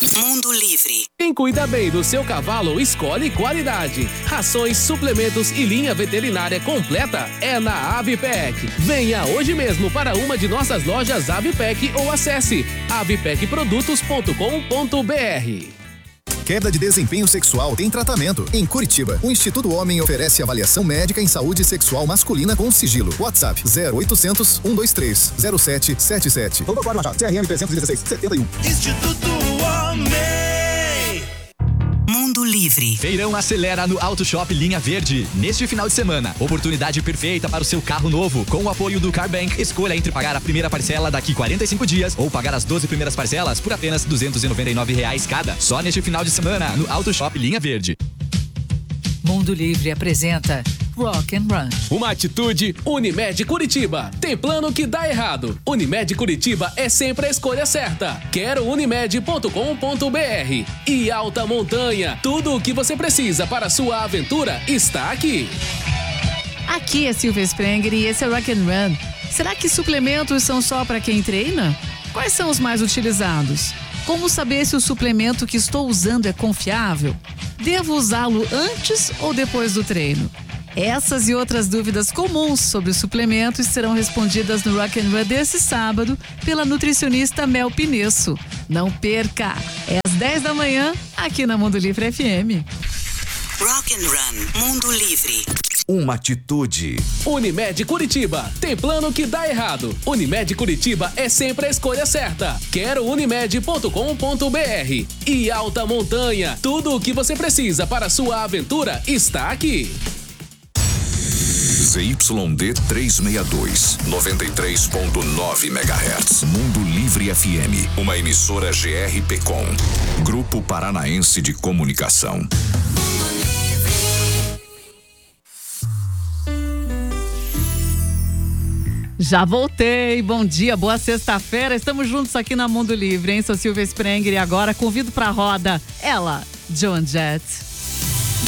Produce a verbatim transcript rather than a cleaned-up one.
Mundo Livre. Quem cuida bem do seu cavalo escolhe qualidade. Rações, suplementos e linha veterinária completa é na Avipec. Venha hoje mesmo para uma de nossas lojas Avipec ou acesse avipec produtos ponto com ponto br. Queda de desempenho sexual tem tratamento. Em Curitiba, o Instituto Homem oferece avaliação médica em saúde sexual masculina com sigilo. WhatsApp zero oitocentos, cento e vinte e três, zero sete sete sete. Doutor Cláudio Machado, C R M trezentos e dezesseis, setenta e um. Instituto Homem. Mundo Livre. Feirão acelera no Auto Shop Linha Verde. Neste final de semana, oportunidade perfeita para o seu carro novo. Com o apoio do Carbank, escolha entre pagar a primeira parcela daqui quarenta e cinco dias ou pagar as doze primeiras parcelas por apenas duzentos e noventa e nove reais cada. Só neste final de semana, no Auto Shop Linha Verde. Mundo Livre apresenta Rock and Run. Uma atitude Unimed Curitiba. Tem plano que dá errado. Unimed Curitiba é sempre a escolha certa. Quero unimed ponto com ponto br. E Alta Montanha. Tudo o que você precisa para a sua aventura está aqui. Aqui é Silvia Sprenger e esse é Rock and Run. Será que suplementos são só para quem treina? Quais são os mais utilizados? Como saber se o suplemento que estou usando é confiável? Devo usá-lo antes ou depois do treino? Essas e outras dúvidas comuns sobre os suplementos serão respondidas no Rock and Run desse sábado pela nutricionista Mel Pinesso. Não perca! É às dez da manhã, aqui na Mundo Livre F M. Rock and Run. Mundo Livre. Uma atitude. Unimed Curitiba. Tem plano que dá errado. Unimed Curitiba é sempre a escolha certa. Quero unimed ponto com ponto br. E Alta Montanha. Tudo o que você precisa para a sua aventura está aqui. Z Y D trezentos e sessenta e dois, noventa e três ponto nove megahertz. Mundo Livre F M. Uma emissora G R P com. Grupo Paranaense de Comunicação. Já voltei, bom dia, boa sexta-feira, estamos juntos aqui na Mundo Livre, hein? Sou Silvia Sprenger e agora convido pra roda ela, Joan Jett.